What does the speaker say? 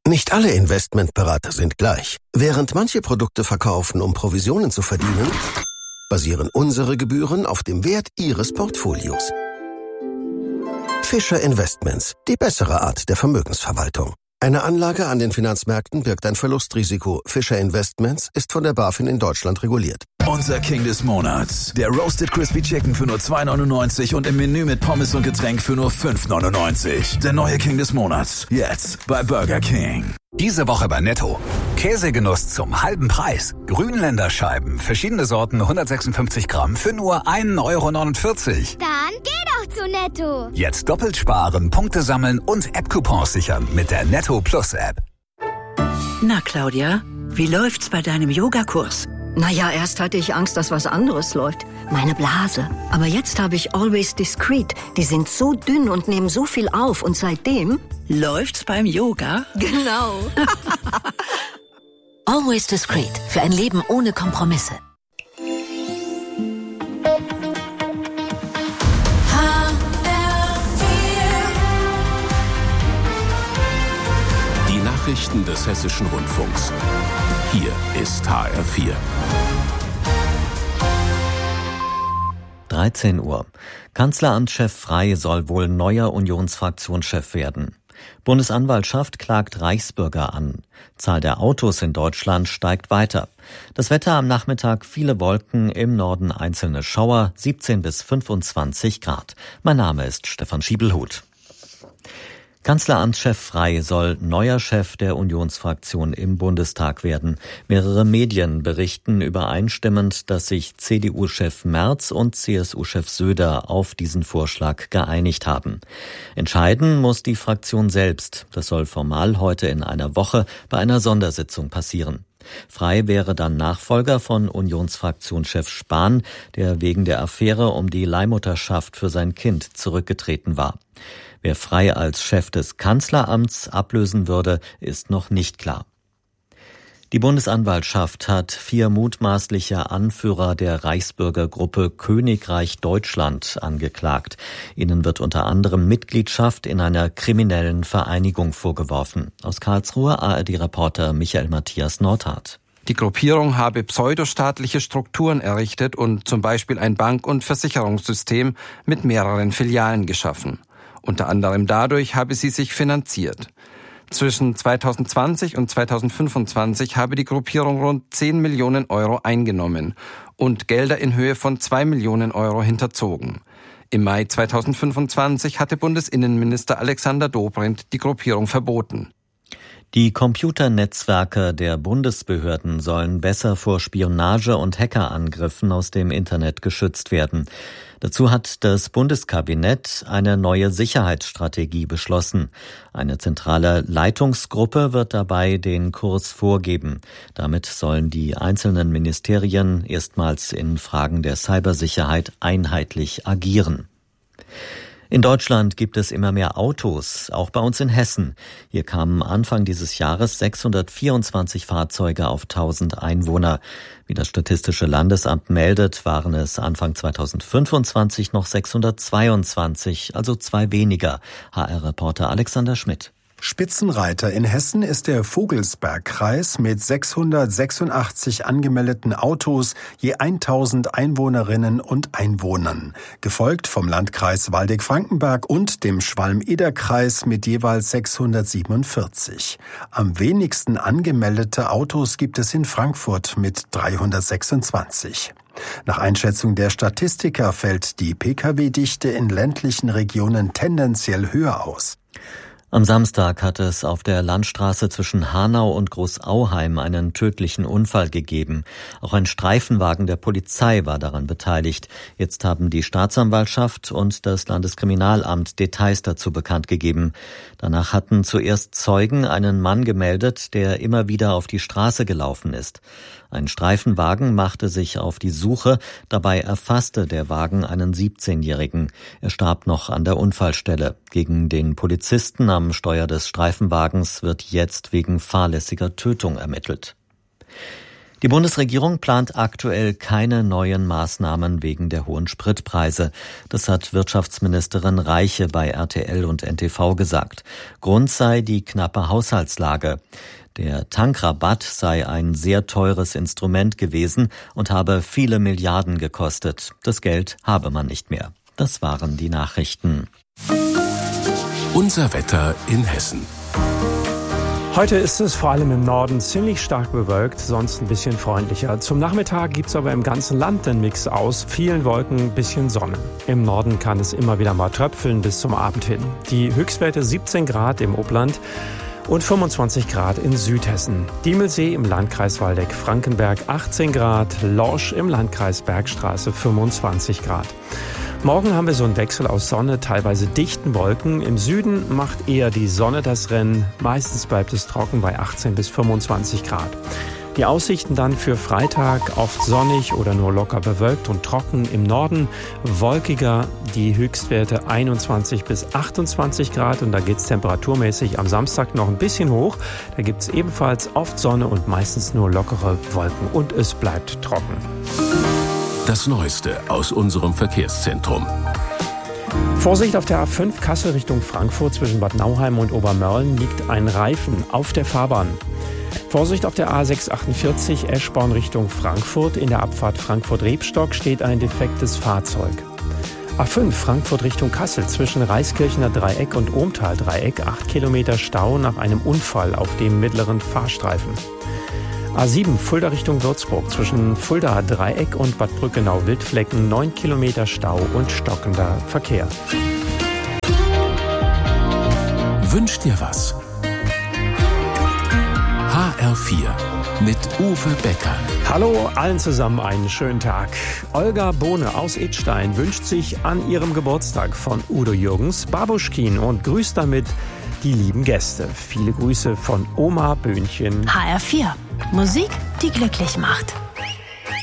Nicht alle Investmentberater sind gleich. Während manche Produkte verkaufen, um Provisionen zu verdienen, basieren unsere Gebühren auf dem Wert Ihres Portfolios. Fischer Investments, die bessere Art der Vermögensverwaltung. Eine Anlage an den Finanzmärkten birgt ein Verlustrisiko. Fischer Investments ist von der BaFin in Deutschland reguliert. Unser King des Monats. Der Roasted Crispy Chicken für nur 2,99 und im Menü mit Pommes und Getränk für nur 5,99. Der neue King des Monats. Jetzt bei Burger King. Diese Woche bei Netto. Käsegenuss zum halben Preis. Grünländer Scheiben, verschiedene Sorten, 156 Gramm für nur 1,49 €. Dann geh doch zu Netto. Jetzt doppelt sparen, Punkte sammeln und App-Coupons sichern mit der Netto Plus App. Na Claudia, wie läuft's bei deinem Yogakurs? Naja, erst hatte ich Angst, dass was anderes läuft. Meine Blase. Aber jetzt habe ich Always Discreet. Die sind so dünn und nehmen so viel auf. Und seitdem... Läuft's beim Yoga? Genau. Always Discreet. Für ein Leben ohne Kompromisse. Die Nachrichten des Hessischen Rundfunks. Hier ist HR4. 13 Uhr. Kanzleramtschef Frey soll wohl neuer Unionsfraktionschef werden. Bundesanwaltschaft klagt Reichsbürger an. Zahl der Autos in Deutschland steigt weiter. Das Wetter am Nachmittag: viele Wolken, im Norden einzelne Schauer, 17 bis 25 Grad. Mein Name ist Stefan Schiebelhuth. Kanzleramtschef Frey soll neuer Chef der Unionsfraktion im Bundestag werden. Mehrere Medien berichten übereinstimmend, dass sich CDU-Chef Merz und CSU-Chef Söder auf diesen Vorschlag geeinigt haben. Entscheiden muss die Fraktion selbst. Das soll formal heute in einer Woche bei einer Sondersitzung passieren. Frey wäre dann Nachfolger von Unionsfraktionschef Spahn, der wegen der Affäre um die Leihmutterschaft für sein Kind zurückgetreten war. Wer Frey als Chef des Kanzleramts ablösen würde, ist noch nicht klar. Die Bundesanwaltschaft hat 4 mutmaßliche Anführer der Reichsbürgergruppe Königreich Deutschland angeklagt. Ihnen wird unter anderem Mitgliedschaft in einer kriminellen Vereinigung vorgeworfen. Aus Karlsruhe ARD-Reporter Michael Matthias Nordhardt. Die Gruppierung habe pseudostaatliche Strukturen errichtet und zum Beispiel ein Bank- und Versicherungssystem mit mehreren Filialen geschaffen. Unter anderem dadurch habe sie sich finanziert. Zwischen 2020 und 2025 habe die Gruppierung rund 10 Millionen Euro eingenommen und Gelder in Höhe von 2 Millionen Euro hinterzogen. Im Mai 2025 hatte Bundesinnenminister Alexander Dobrindt die Gruppierung verboten. Die Computernetzwerke der Bundesbehörden sollen besser vor Spionage und Hackerangriffen aus dem Internet geschützt werden. Dazu hat das Bundeskabinett eine neue Sicherheitsstrategie beschlossen. Eine zentrale Leitungsgruppe wird dabei den Kurs vorgeben. Damit sollen die einzelnen Ministerien erstmals in Fragen der Cybersicherheit einheitlich agieren. In Deutschland gibt es immer mehr Autos, auch bei uns in Hessen. Hier kamen Anfang dieses Jahres 624 Fahrzeuge auf 1000 Einwohner. Wie das Statistische Landesamt meldet, waren es Anfang 2025 noch 622, also 2 weniger. HR-Reporter Alexander Schmidt. Spitzenreiter in Hessen ist der Vogelsbergkreis mit 686 angemeldeten Autos je 1000 Einwohnerinnen und Einwohnern, gefolgt vom Landkreis Waldeck-Frankenberg und dem Schwalm-Eder-Kreis mit jeweils 647. Am wenigsten angemeldete Autos gibt es in Frankfurt mit 326. Nach Einschätzung der Statistiker fällt die Pkw-Dichte in ländlichen Regionen tendenziell höher aus. Am Samstag hat es auf der Landstraße zwischen Hanau und Großauheim einen tödlichen Unfall gegeben. Auch ein Streifenwagen der Polizei war daran beteiligt. Jetzt haben die Staatsanwaltschaft und das Landeskriminalamt Details dazu bekannt gegeben. Danach hatten zuerst Zeugen einen Mann gemeldet, der immer wieder auf die Straße gelaufen ist. Ein Streifenwagen machte sich auf die Suche, dabei erfasste der Wagen einen 17-Jährigen. Er starb noch an der Unfallstelle. Gegen den Polizisten am Steuer des Streifenwagens wird jetzt wegen fahrlässiger Tötung ermittelt. Die Bundesregierung plant aktuell keine neuen Maßnahmen wegen der hohen Spritpreise. Das hat Wirtschaftsministerin Reiche bei RTL und NTV gesagt. Grund sei die knappe Haushaltslage. Der Tankrabatt sei ein sehr teures Instrument gewesen und habe viele Milliarden gekostet. Das Geld habe man nicht mehr. Das waren die Nachrichten. Unser Wetter in Hessen. Heute ist es vor allem im Norden ziemlich stark bewölkt, sonst ein bisschen freundlicher. Zum Nachmittag gibt es aber im ganzen Land den Mix aus vielen Wolken, ein bisschen Sonne. Im Norden kann es immer wieder mal tröpfeln bis zum Abend hin. Die Höchstwerte 17 Grad im Oberland und 25 Grad in Südhessen. Diemelsee im Landkreis Waldeck-Frankenberg 18 Grad, Lorsch im Landkreis Bergstraße 25 Grad. Morgen haben wir so einen Wechsel aus Sonne, teilweise dichten Wolken. Im Süden macht eher die Sonne das Rennen. Meistens bleibt es trocken bei 18 bis 25 Grad. Die Aussichten dann für Freitag oft sonnig oder nur locker bewölkt und trocken. Im Norden wolkiger, die Höchstwerte 21 bis 28 Grad. Und da geht es temperaturmäßig am Samstag noch ein bisschen hoch. Da gibt es ebenfalls oft Sonne und meistens nur lockere Wolken. Und es bleibt trocken. Das Neueste aus unserem Verkehrszentrum. Vorsicht auf der A5 Kassel Richtung Frankfurt zwischen Bad Nauheim und Obermörlen liegt ein Reifen auf der Fahrbahn. Vorsicht auf der A648 Eschborn Richtung Frankfurt. In der Abfahrt Frankfurt-Rebstock steht ein defektes Fahrzeug. A5 Frankfurt Richtung Kassel zwischen Reiskirchener Dreieck und Ohmtal Dreieck 8 Kilometer Stau nach einem Unfall auf dem mittleren Fahrstreifen. A7 Fulda Richtung Würzburg zwischen Fulda Dreieck und Bad Brückenau-Wildflecken 9 Kilometer Stau und stockender Verkehr. Wünsch dir was? HR4 mit Uwe Becker. Hallo allen zusammen, einen schönen Tag. Olga Bohne aus Idstein wünscht sich an ihrem Geburtstag von Udo Jürgens Babuschkin und grüßt damit die lieben Gäste. Viele Grüße von Oma Böhnchen. HR4. Musik, die glücklich macht.